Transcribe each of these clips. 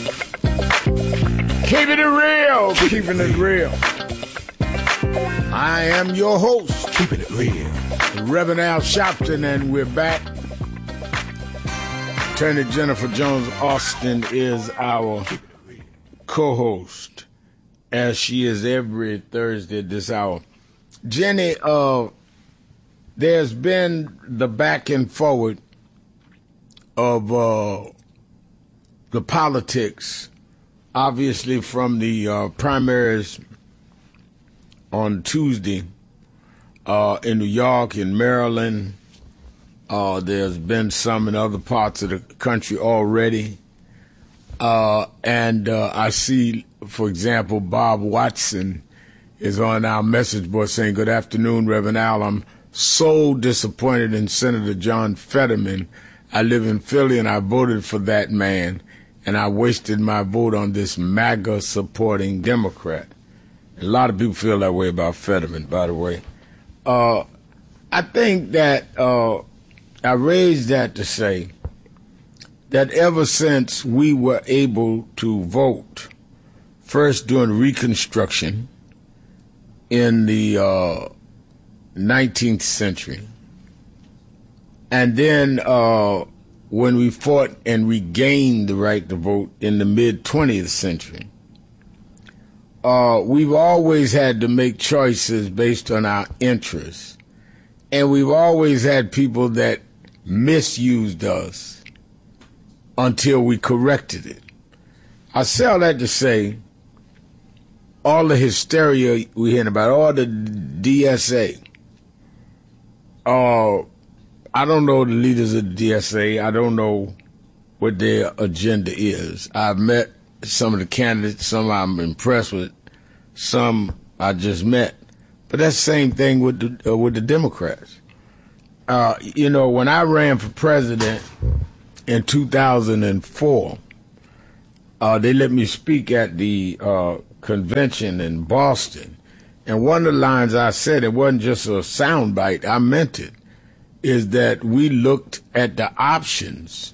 Keeping it real, keeping it real. I am your host, keeping it real, Reverend Al Sharpton, and we're back. Attorney Jennifer Jones Austin is our co-host, as she is every Thursday at this hour. Jenny, there's been the back and forward of the politics, obviously from the primaries on Tuesday in New York, in Maryland. There's been some in other parts of the country already. And I see, for example, Bob Watson is on our message board saying, "Good afternoon, Reverend Al. I'm so disappointed in Senator John Fetterman. I live in Philly and I voted for that man, and I wasted my vote on this MAGA-supporting Democrat." A lot of people feel that way about Fetterman, by the way. I think that I raised that to say that ever since we were able to vote, first during Reconstruction in the 19th century, and then when we fought and regained the right to vote in the mid-20th century, we've always had to make choices based on our interests. And we've always had people that misused us until we corrected it. I say all that to say, all the hysteria we're hearing about, all the DSA, I don't know the leaders of the DSA. I don't know what their agenda is. I've met some of the candidates, some I'm impressed with, some I just met. But that's the same thing with the Democrats. When I ran for president in 2004, they let me speak at the convention in Boston. And one of the lines I said, it wasn't just a soundbite, I meant it, is that we looked at the options.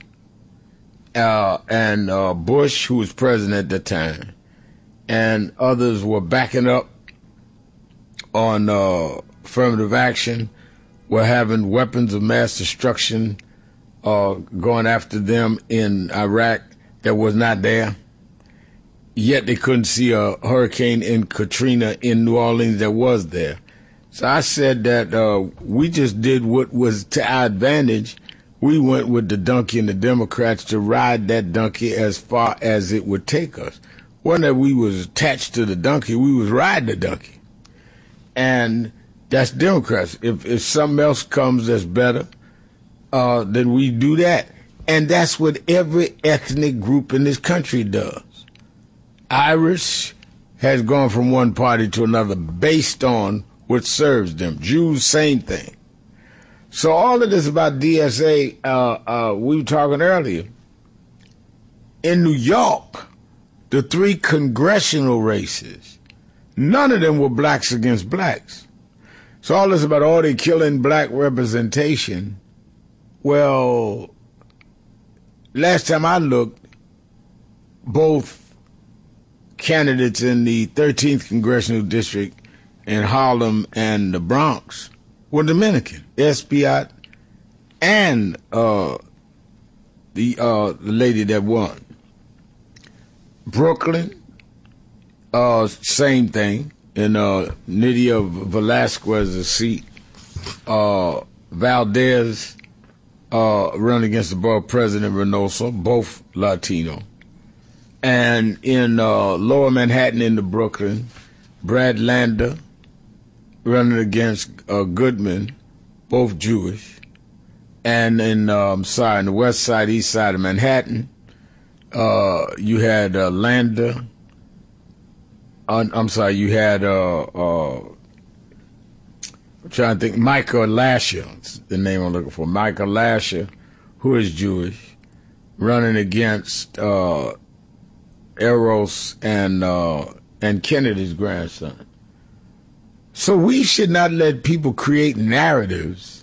And Bush, who was president at the time, and others were backing up on affirmative action, were having weapons of mass destruction going after them in Iraq that was not there. Yet they couldn't see a hurricane in Katrina in New Orleans that was there. So I said that we just did what was to our advantage. We went with the donkey and the Democrats to ride that donkey as far as it would take us. Wasn't that we was attached to the donkey, we was riding the donkey. And that's Democrats. If something else comes that's better, then we do that. And that's what every ethnic group in this country does. Irish has gone from one party to another based on what serves them. Jews, same thing. So all of this about DSA, we were talking earlier. In New York, the 3 congressional races, none of them were blacks against blacks. So all this about, they killing black representation. Well, last time I looked, both candidates in the 13th Congressional District in Harlem and the Bronx were Dominican, Espaillat and the lady that won. Brooklyn, same thing. In Nydia Velasquez's seat, Valdez run against the borough president Reynoso, both Latino. And in Lower Manhattan into Brooklyn, Brad Lander running against Goodman, both Jewish. And in the west side, east side of Manhattan, you had Lander. You had, I'm trying to think, Michael Lasher, is the name I'm looking for. Michael Lasher, who is Jewish, running against Eros and Kennedy's grandson. So we should not let people create narratives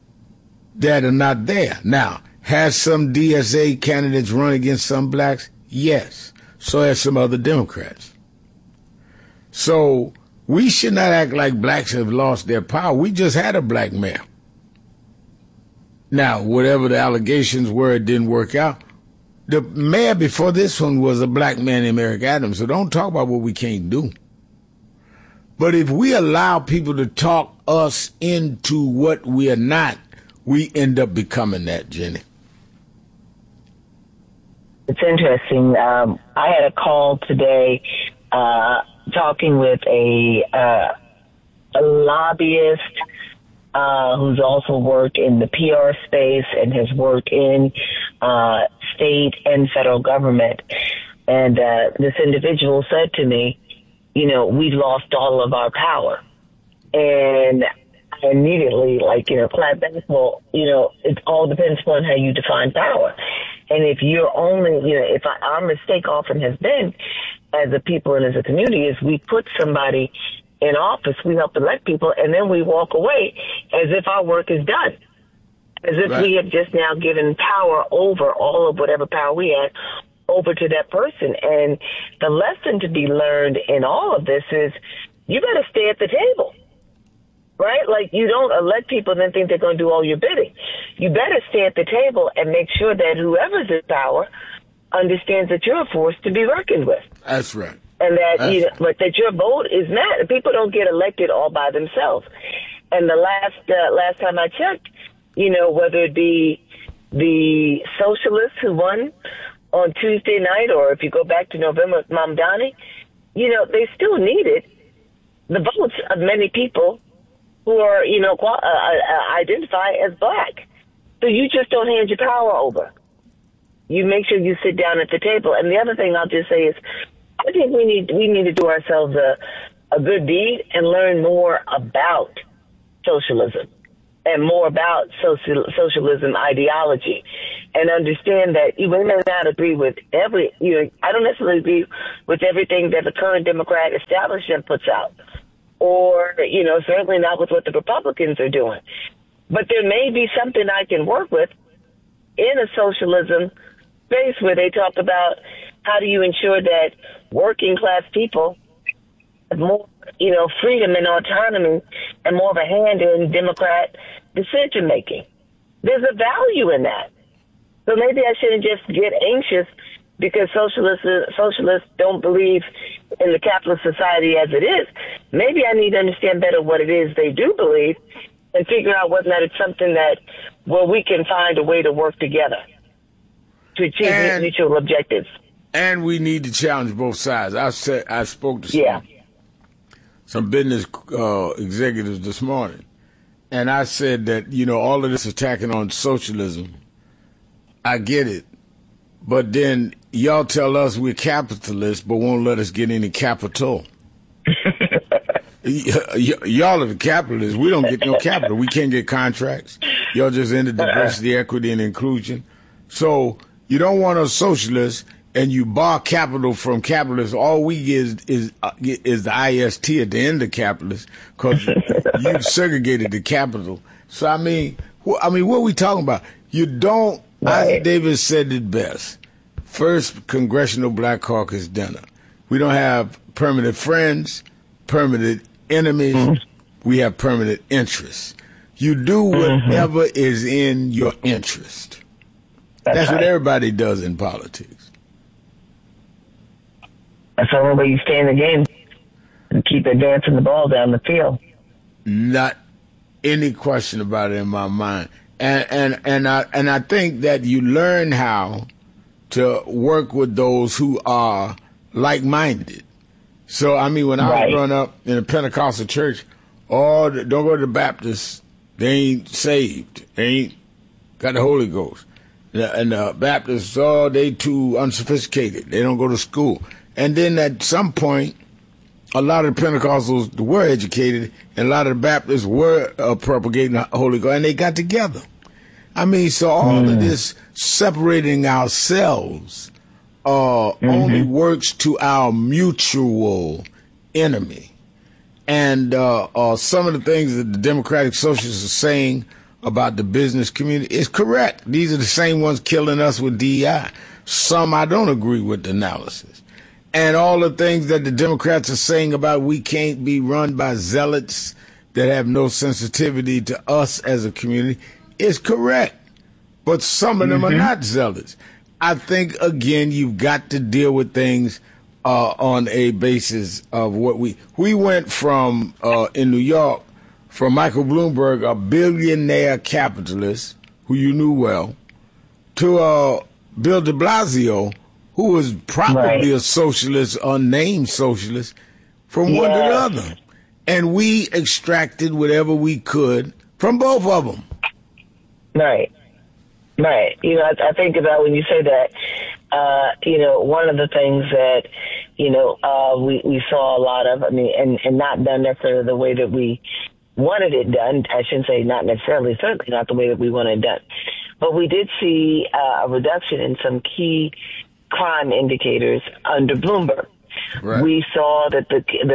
that are not there. Now, has some DSA candidates run against some blacks? Yes. So has some other Democrats. So we should not act like blacks have lost their power. We just had a black mayor. Now, whatever the allegations were, it didn't work out. The mayor before this one was a black man named Eric Adams, so don't talk about what we can't do. But if we allow people to talk us into what we are not, we end up becoming that, Jenny. It's interesting. I had a call today talking with a lobbyist who's also worked in the PR space and has worked in state and federal government. And this individual said to me, you know, we've lost all of our power. And I immediately, clap back, well, it all depends upon how you define power. And if you're only, our mistake often has been, as a people and as a community, is we put somebody in office, we help elect people, and then we walk away as if our work is done. As if we have just now given power over all of whatever power we had over to that person. And the lesson to be learned in all of this is you got to stay at the table, right? Like, you don't elect people and then think they're going to do all your bidding. You better stay at the table and make sure that whoever's in power understands that you're a force to be reckoned with. That's right. And that, but that your vote is not, people don't get elected all by themselves. And the last time I checked, whether it be the socialists who won on Tuesday night, or if you go back to November with Mamdani, they still needed the votes of many people who are, identify as black. So you just don't hand your power over. You make sure you sit down at the table. And the other thing I'll just say is, I think we need to do ourselves a good deed and learn more about socialism and more about socialism ideology, and understand that we may not agree with I don't necessarily agree with everything that the current Democrat establishment puts out, or, certainly not with what the Republicans are doing. But there may be something I can work with in a socialism space where they talk about how do you ensure that working class people have more, freedom and autonomy and more of a hand in Democrat decision making. There's a value in that. So maybe I shouldn't just get anxious because socialists don't believe in the capitalist society as it is. Maybe I need to understand better what it is they do believe and figure out whether or not it's something where we can find a way to work together to achieve mutual objectives. And we need to challenge both sides. I spoke to some business executives this morning, and I said that, all of this attacking on socialism, I get it. But then y'all tell us we're capitalists, but won't let us get any capital. Y'all are the capitalists. We don't get no capital. We can't get contracts. Y'all just into diversity, equity, and inclusion. So you don't want us socialists, and you bar capital from capitalists. All we get is the IST at the end of capitalists, because you've segregated the capital. So I mean, what are we talking about? You don't. Isaac Davis said it best. First Congressional Black Caucus dinner. We don't have permanent friends, permanent enemies. We have permanent interests. You do whatever is in your interest. That's what everybody does in politics. That's the only way you stay in the game and keep advancing the ball down the field. Not any question about it in my mind. And I think that you learn how to work with those who are like-minded. So, I mean, when I was growing up in a Pentecostal church, don't go to the Baptists. They ain't saved. They ain't got the Holy Ghost. And the Baptists, they too unsophisticated. They don't go to school. And then at some point, a lot of the Pentecostals were educated, and a lot of the Baptists were propagating the Holy Ghost, and they got together. I mean, so all of this separating ourselves only works to our mutual enemy. And some of the things that the Democratic Socialists are saying about the business community is correct. These are the same ones killing us with DEI. Some I don't agree with the analysis. And all the things that the Democrats are saying about we can't be run by zealots that have no sensitivity to us as a community is correct. But some of them are not zealots. I think, again, you've got to deal with things on a basis of what we went from, in New York, from Michael Bloomberg, a billionaire capitalist who you knew well, to Bill de Blasio, who was probably a socialist, unnamed socialist, from one to the other. And we extracted whatever we could from both of them. Right. Right. You know, I think about when you say that, you know, one of the things that, you know, we saw a lot of, I mean, and not done necessarily the way that we wanted it done. I shouldn't say not necessarily, certainly not the way that we wanted it done. But we did see a reduction in some key crime indicators under Bloomberg. Right. We saw that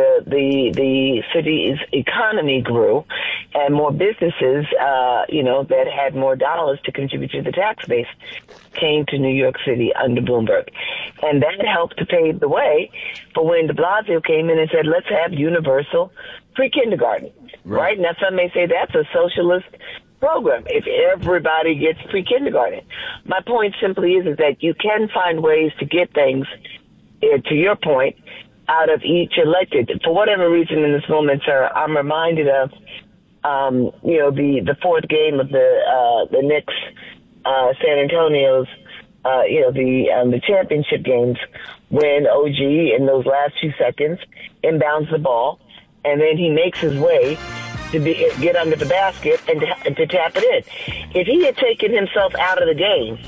the city's economy grew, and more businesses, you know, that had more dollars to contribute to the tax base came to New York City under Bloomberg, and that helped to pave the way for when de Blasio came in and said, "Let's have universal pre-kindergarten." Right? Now, some may say that's a socialist program if everybody gets pre-kindergarten. My point simply is that you can find ways to get things, to your point, out of each elected. For whatever reason in this moment, sir, I'm reminded of, you know, the fourth game of the Knicks, San Antonio's, you know, the championship games, when OG in those last few seconds inbounds the ball, and then he makes his way to get under the basket and to tap it in. If he had taken himself out of the game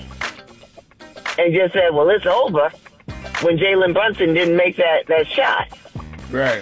and just said, "Well, it's over," when Jalen Brunson didn't make that shot. Right.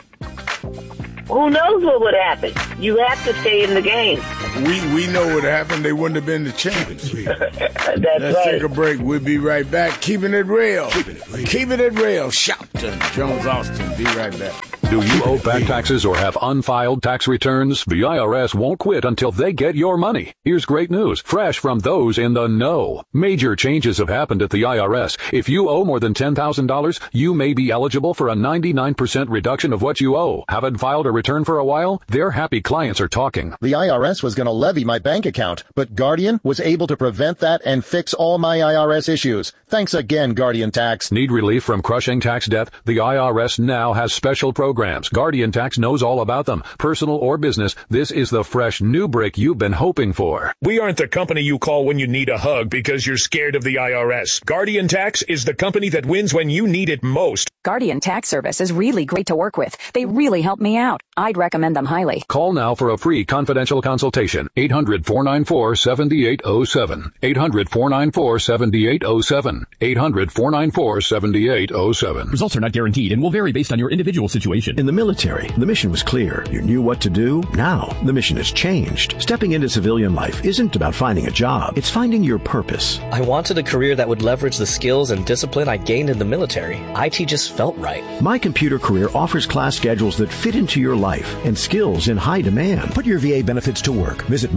Who knows what would happen? You have to stay in the game. We know what happened. They wouldn't have been the champions. Let's take a break. We'll be right back. Keeping it real. Keeping it real. Shopton, Jones Austin. Be right back. Do you owe back taxes or have unfiled tax returns? The IRS won't quit until they get your money. Here's great news, fresh from those in the know. Major changes have happened at the IRS. If you owe more than $10,000, you may be eligible for a 99% reduction of what you owe. Haven't filed a return for a while? Their happy clients are talking. The IRS was going to levy my bank account, but Guardian was able to prevent that and fix all my IRS issues. Thanks again, Guardian Tax. Need relief from crushing tax debt? The IRS now has special programs. Guardian Tax knows all about them. Personal or business, this is the fresh new break you've been hoping for. We aren't the company you call when you need a hug because you're scared of the IRS. Guardian Tax is the company that wins when you need it most. Guardian Tax Service is really great to work with. They really help me out. I'd recommend them highly. Call now for a free confidential consultation. 800-494-7807. 800-494-7807. 800-494-7807. Results are not guaranteed and will vary based on your individual situation. In the military, the mission was clear. You knew what to do. Now, the mission has changed. Stepping into civilian life isn't about finding a job. It's finding your purpose. I wanted a career that would leverage the skills and discipline I gained in the military. IT just felt right. My Computer Career offers class schedules that fit into your life and skills in high demand. Put your VA benefits to work. Visit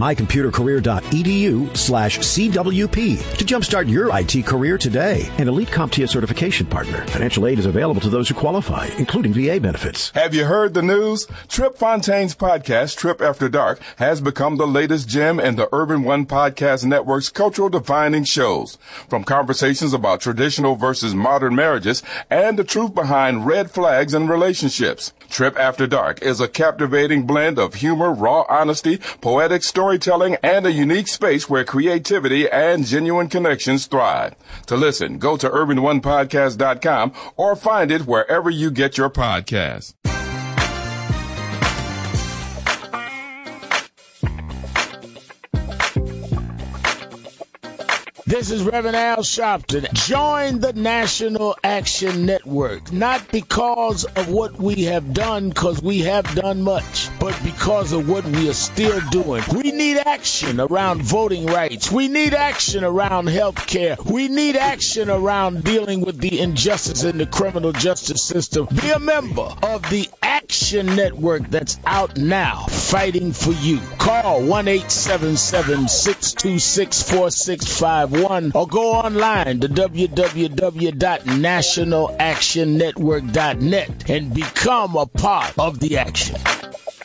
mycomputercareer.edu/CWP to jumpstart your IT career today. An Elite CompTIA certification partner. Financial aid is available to those who qualify, including VA benefits. Have you heard the news? Trip Fontaine's podcast, Trip After Dark, has become the latest gem in the Urban One Podcast Network's cultural defining shows. From conversations about traditional versus modern marriages and the truth behind red flags in relationships. Trip After Dark is a captivating blend of humor, raw honesty, poetic storytelling, and a unique space where creativity and genuine connections thrive. To listen, go to urbanonepodcast.com or find it wherever you get your podcasts. This is Reverend Al Sharpton. Join the National Action Network, not because of what we have done, because we have done much, but because of what we are still doing. We need action around voting rights. We need action around health care. We need action around dealing with the injustice in the criminal justice system. Be a member of the Action Network that's out now, fighting for you. Call 1-877-626-4651 or go online to www.nationalactionnetwork.net and become a part of the action.